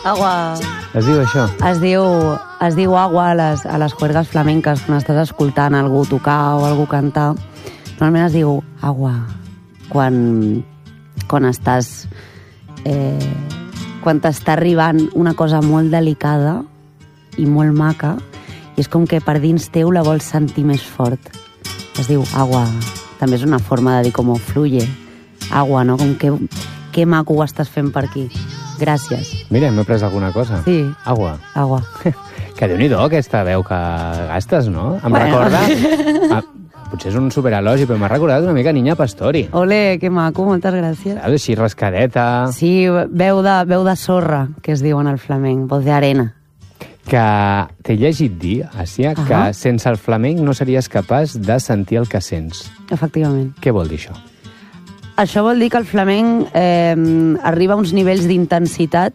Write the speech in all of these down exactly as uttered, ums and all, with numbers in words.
Agua. Es diu això? Es diu, es diu agua a les, a les juergues flamenques, quan estàs escoltant algú tocar o algú cantar. Normalment es diu agua quan, quan estàs... Eh, quan t'està arribant una cosa molt delicada i molt maca, i és com que per dins teu la vols sentir més fort. Es diu agua. També és una forma de dir com fluye. Agua, no? Com que, que maco ho estàs fent per aquí. Gràcies. Mira, m'he pres alguna cosa. Sí. Agua. Agua. Que déu-n'hi-do aquesta veu que gastes, no? Em bueno. recorda... Ah, potser és un superelogi, però m'ha recordat una mica Niña Pastori. Ole, que maco, moltes gràcies. Saps? Així rascadeta... Sí, veu de, veu de sorra, que es diu en el flamenc, voz de arena. Que t'he llegit dir, Àsia, uh -huh. que sense el flamenc no series capaç de sentir el que sents. Efectivament. Què vol dir això? Això vol dir que el flamenc eh, arriba a uns nivells d'intensitat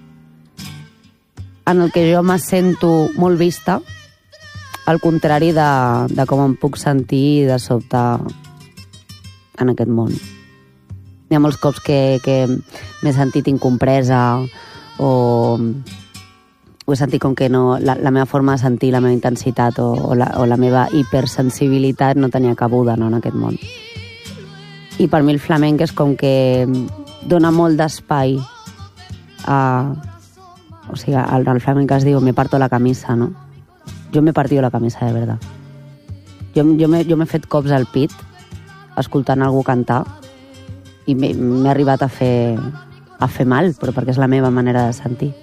en el que jo me sento molt vista, al contrari de, de com em puc sentir de sobte en aquest món. Hi ha molts cops que, que m'he sentit incompresa o ho he sentit com que no, la, la meva forma de sentir, la meva intensitat o, o, la, o la meva hipersensibilitat no tenia cabuda, no, en aquest món. I per mi el flamenc és com que dona molt d'espai a... O sigui, al, al flamenc es diu me parto la camisa, no? Jo m'he partido la camisa, de verdad. Jo, jo m'he fet cops al pit escoltant algú cantar i m'he arribat a fer, a fer mal, però perquè és la meva manera de sentir.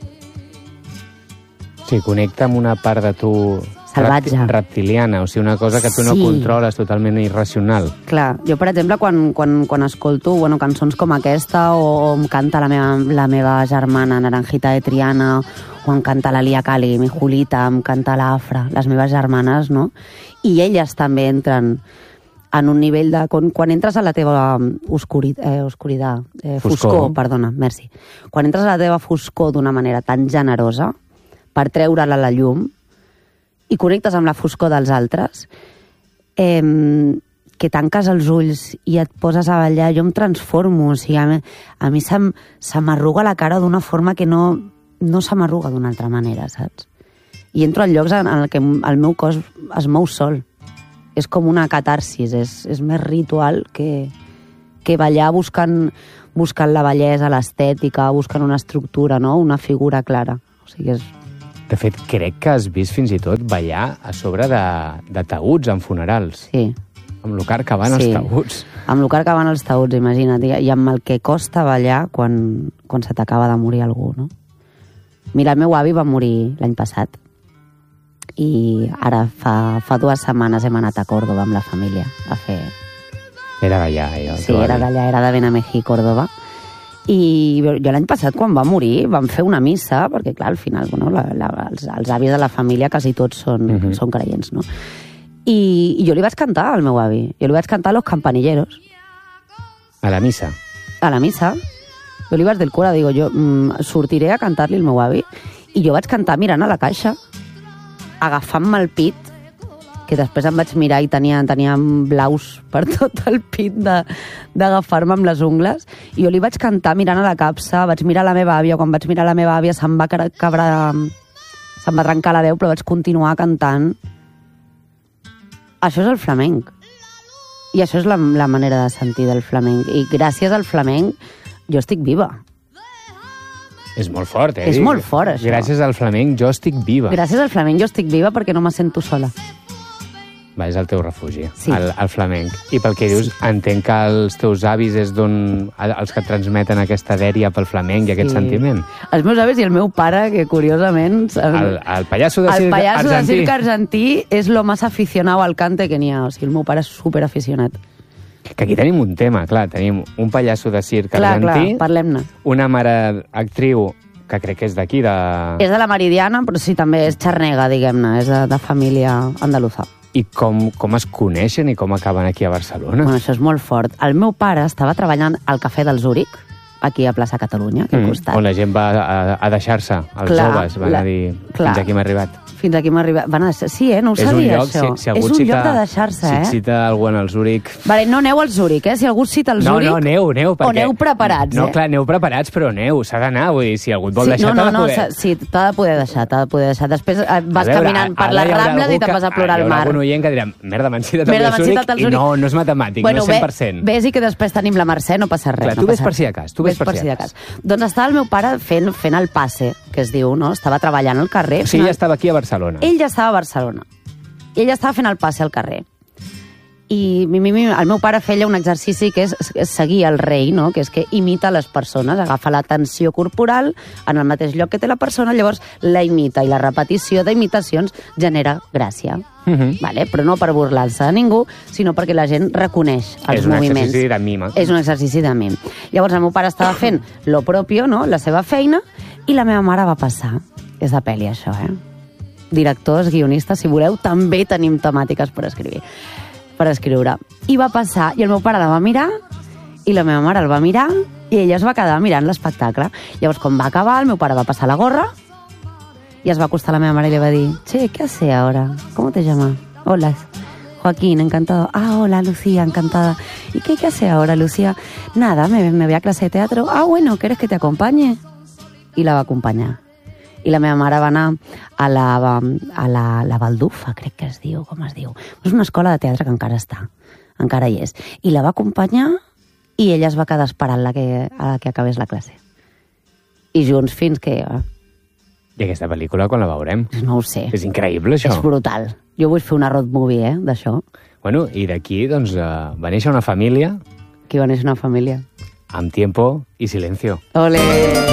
Sí, connecta amb una part de tu... Salvatge. Reptiliana, o sigui, una cosa que tu no sí. controles, totalment irracional. Clar, jo, per exemple, quan, quan, quan escolto bueno, cançons com aquesta, o, o em canta la meva, la meva germana Naranjita de Triana, o em canta la Lia Cali, mi Julita, em canta l'Afra, les meves germanes, no? I elles també entren en un nivell de... Quan, quan entres a la teva oscuri, eh, oscuritat, eh, foscor, foscor, perdona, merci. Quan entres a la teva foscor d'una manera tan generosa, per treure-la a la llum, i connectes amb la foscor dels altres, eh, que tanques els ulls i et poses a ballar, jo em transformo, o sigui, a mi, a mi se m'arruga la cara d'una forma que no, no se m'arruga d'una altra manera, saps? I entro en llocs en el que el meu cos es mou sol. És com una catarsis, és, és més ritual que, que ballar buscant, buscant la bellesa, l'estètica, buscant una estructura, no? Una figura clara. O sigui, és... De fet, crec que has vist fins i tot ballar a sobre de, de taüts en funerals. Sí. Amb el car que van sí. els taüts. Amb el car que van els taüts, imagina't. I amb el que costa ballar quan, quan se t'acaba de morir algú, no? Mira, el meu avi va morir l'any passat. I ara fa, fa dues setmanes hem anat a Còrdoba amb la família a fer... Era d'allà, eh? Sí, era d'allà, era de Benamejí, Còrdoba. I jo l'any passat, quan va morir, vam fer una missa, perquè, clar, al final, bueno, la, la, els, els avis de la família quasi tots són, uh-huh. són creients, no? I, I jo li vaig cantar al meu avi. Jo li vaig cantar Los Campanilleros. A la missa? A la missa. Jo li vaig dir al cura, digo, jo mm, sortiré a cantar-li al meu avi. I jo vaig cantar mirant a la caixa, agafant-me el pit, que després em vaig mirar i tenia, tenia blaus per tot el pit d'agafar-me amb les ungles, i jo li vaig cantar mirant a la capsa, vaig mirar la meva àvia, quan vaig mirar la meva àvia se'm va cabrar, se'm va trencar la veu, però vaig continuar cantant. Això és el flamenc. I això és la, la manera de sentir del flamenc. I gràcies al flamenc jo estic viva. És molt fort, eh? És molt fort, això. Gràcies al flamenc jo estic viva. Gràcies al flamenc jo estic viva perquè no me sento sola. Va, és el teu refugi, sí. el, el flamenc. I pel que dius, sí. entenc que els teus avis és d'on els que transmeten aquesta dèria pel flamenc i aquest sí. sentiment. Els meus avis i el meu pare, que curiosament... El, el pallasso de circ el pallasso argentí. de circ argentí és lo más aficionado al cante que n'hi ha. O sigui, el meu pare és superaficionat. Que aquí tenim un tema, clar. Tenim un pallasso de circ clar, argentí. Clar, parlem-ne. Una mare actriu que crec que és d'aquí, de... És de la Meridiana, però sí, també és xarnega, diguem-ne. És de, de família andaluza. I com, com es coneixen i com acaben aquí a Barcelona? Bueno, això és molt fort. El meu pare estava treballant al Cafè del Zúric, aquí a plaça Catalunya, aquí al Mm, costat. on la gent va a, a deixar-se, els Clar, joves, van la- a dir, clar. fins aquí hem arribat. Fins aquí hem arribat. Van a... Sí, eh? No ho És un sabia, lloc, això. si, si algú és un cita, lloc de deixar-se, si eh? cita algú en el Zúrich... Vale, no aneu al Zúrich, eh? Si algú cita el No, Zúrich... no, aneu, aneu, perquè... O aneu preparats, no, eh? clar, aneu preparats, però aneu, s'ha d'anar, vull dir, si algú et vol Sí, deixar, no, t'ha no, de no, poder... s'ha- sí, t'ha de poder deixar, t'ha de poder deixar. Després eh, vas A veure, caminant per ara les hi haurà Rambles algú i te'n que- vas a plorar hi al haurà mar. algun oient que dirà, merda, m'han citat Merda, al m'han Zúrich citat al i Zúrich. no, no és matemàtic, Bueno, no és cent per cent. Ve, ves i que després tenim la Mercè, no passa res. Clar, no tu ves passa per res. si de cas, tu ves per si de cas. Doncs estava el meu pare fent, fent el passe, que es diu, no? Estava treballant al carrer. O sigui, fent ja el- estava aquí a Barcelona. Ell ja estava a Barcelona. I ell estava fent el passe al carrer. I mi, mi, mi, el meu pare feia un exercici que és, és seguir el rei, no? Que és que imita les persones, agafa l'atenció corporal en el mateix lloc que té la persona, llavors la imita, i la repetició d'imitacions genera gràcia. Uh -huh. Vale? Però no per burlar-se de ningú, sinó perquè la gent reconeix els És un moviments. exercici de mima. És un exercici de mim. Llavors el meu pare estava fent lo propio, no? La seva feina, i la meva mare va passar. És de pel·li, això, eh? Directors, guionistes, si voleu, també tenim temàtiques per escriure. Per escriure. I va passar, i el meu pare la va mirar, i la meva mare el va mirar, i ella es va quedar mirant l'espectacle. Llavors, quan va acabar, el meu pare va passar la gorra, y es va acostar a la meva mare y le va a decir, che, ¿qué hace ahora? ¿Cómo te llamas? Hola, Joaquín, encantado. Ah, hola, Lucía, encantada. ¿Y qué, qué hace ahora, Lucía? Nada, me, me voy a clase de teatro. Ah, bueno, ¿quieres que te acompañe? I la va acompanyar. I la meva mare va anar a la, a la, la Baldufa, crec que es diu, com es diu. És una escola de teatre que encara està, encara hi és. I la va acompanyar i ella es va quedar esperant la que, a la que acabés la classe. I junts fins que... I aquesta pel·lícula, quan la veurem? No ho sé. És increïble, això. És brutal. Jo vull fer una road movie, eh, d'això. Bueno, i d'aquí, doncs, uh, va néixer una família... Que va néixer una família. Amb tiempo i silencio. Ole!